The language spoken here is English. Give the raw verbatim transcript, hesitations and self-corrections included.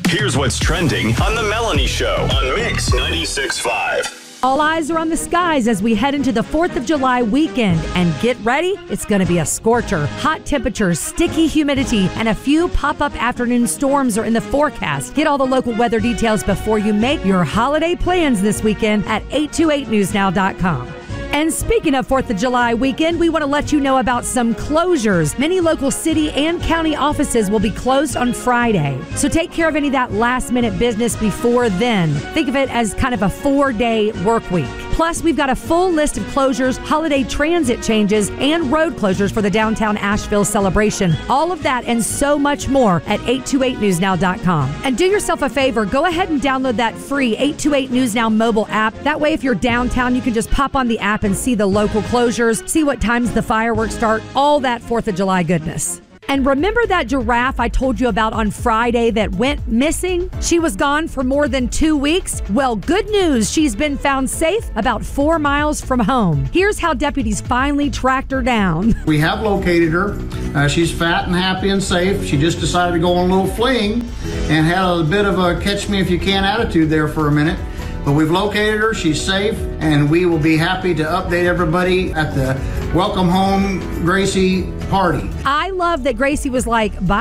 Here's what's trending on The Melanie Show on Mix ninety-six point five. All eyes are on the skies as we head into the fourth of July weekend. And get ready, it's going to be a scorcher. Hot temperatures, sticky humidity, and a few pop-up afternoon storms are in the forecast. Get all the local weather details before you make your holiday plans this weekend at eight two eight news now dot com. And speaking of fourth of July weekend, we want to let you know about some closures. Many local city and county offices will be closed on Friday. So take care of any of that last-minute business before then. Think of it as kind of a four-day work week. Plus, we've got a full list of closures, holiday transit changes, and road closures for the downtown Asheville celebration. All of that and so much more at eight two eight news now dot com. And do yourself a favor, go ahead and download that free eight two eight News Now mobile app. That way, if you're downtown, you can just pop on the app and see the local closures, see what times the fireworks start, all that fourth of July goodness. And remember that giraffe I told you about on Friday that went missing? She was gone for more than two weeks. Well, good news. She's been found safe about four miles from home. Here's how deputies finally tracked her down. We have located her. Uh, she's fat and happy and safe. She just decided to go on a little fling and had a bit of a catch me if you can attitude there for a minute. But we've located her, she's safe, and we will be happy to update everybody at the Welcome Home Gracie party. I love that Gracie was like, bye.